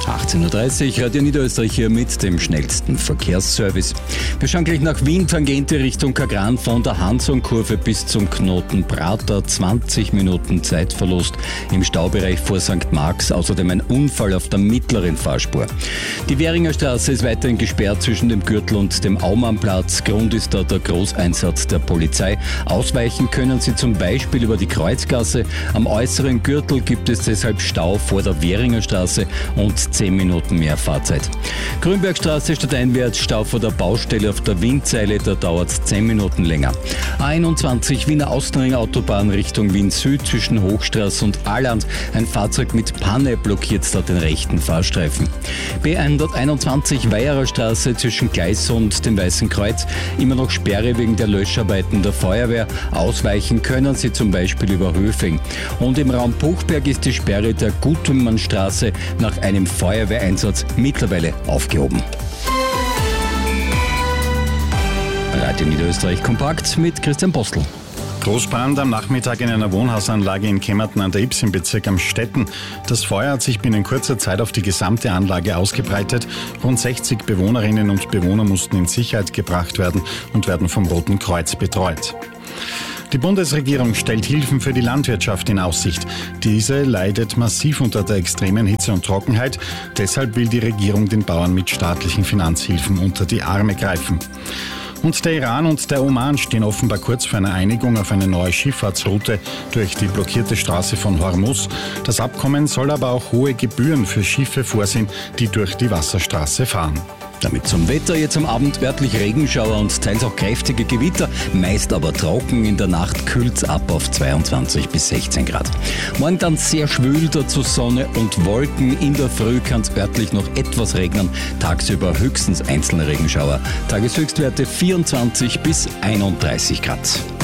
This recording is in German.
18.30 Uhr, Radio Niederösterreich hier mit dem schnellsten Verkehrsservice. Wir schauen gleich nach Wien, Tangente Richtung Kagran von der Hansonkurve bis zum Knoten Prater. 20 Minuten Zeitverlust im Staubereich vor St. Marx. Außerdem ein Unfall auf der mittleren Fahrspur. Die Währinger Straße ist weiterhin gesperrt zwischen dem Gürtel und dem Aumannplatz. Grund ist da der Großeinsatz der Polizei. Ausweichen können Sie zum Beispiel über die Kreuzgasse. Am äußeren Gürtel gibt es deshalb Stau vor der Währinger Straße und 10 Minuten mehr Fahrzeit. Grünbergstraße stadteinwärts, Stau vor der Baustelle auf der Windseile, da dauert es 10 Minuten länger. A21 Wiener Außenring Autobahn Richtung Wien Süd zwischen Hochstraße und Alland. Ein Fahrzeug mit Panne blockiert da den rechten Fahrstreifen. B121 Weiherer Straße zwischen Gleis und dem Weißen Kreuz. Immer noch Sperre wegen der Löscharbeiten der Feuerwehr. Ausweichen können Sie zum Beispiel über Höfing. Und im Raum Buchberg ist die Sperre der Gutemannstraße nach einem Feuerwehreinsatz mittlerweile aufgehoben. Radio Niederösterreich kompakt mit Christian Postl. Großbrand am Nachmittag in einer Wohnhausanlage in Kemmerten an der Ybbs im Bezirk Amstetten. Das Feuer hat sich binnen kurzer Zeit auf die gesamte Anlage ausgebreitet. Rund 60 Bewohnerinnen und Bewohner mussten in Sicherheit gebracht werden und werden vom Roten Kreuz betreut. Die Bundesregierung stellt Hilfen für die Landwirtschaft in Aussicht. Diese leidet massiv unter der extremen Hitze und Trockenheit. Deshalb will die Regierung den Bauern mit staatlichen Finanzhilfen unter die Arme greifen. Und der Iran und der Oman stehen offenbar kurz vor einer Einigung auf eine neue Schifffahrtsroute durch die blockierte Straße von Hormuz. Das Abkommen soll aber auch hohe Gebühren für Schiffe vorsehen, die durch die Wasserstraße fahren. Damit zum Wetter. Jetzt am Abend örtlich Regenschauer und teils auch kräftige Gewitter, meist aber trocken. In der Nacht kühlt's ab auf 22 bis 16 Grad. Morgen dann sehr schwül, dazu Sonne und Wolken. In der Früh kann's örtlich noch etwas regnen, tagsüber höchstens einzelne Regenschauer. Tageshöchstwerte 24 bis 31 Grad.